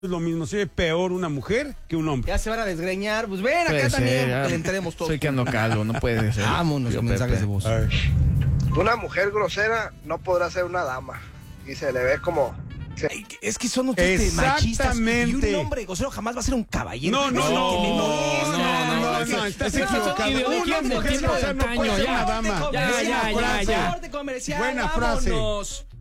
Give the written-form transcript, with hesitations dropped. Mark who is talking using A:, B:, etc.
A: Es lo mismo, se ve peor una mujer que un hombre.
B: Ya se van a desgreñar. Pues ven, acá
C: Puede
B: también
C: ser,
B: le entremos todos.
C: Estoy quedando calvo, no puede ser.
B: Vámonos con mensajes de voz.
D: Una mujer grosera no podrá ser una dama. Y se le ve como...
B: Ay, es que son ustedes machistas. Y
A: Exactamente.
B: un hombre grosero jamás va a ser un caballero.
A: No, estás equivocado.
C: Ideologías del
A: Una mujer
C: tiempo de
A: grosera no puede
C: antaño,
A: ser
C: ya.
A: una dama.
C: Ya.
B: Corte comercial.
A: Buena frase.
B: Vámonos.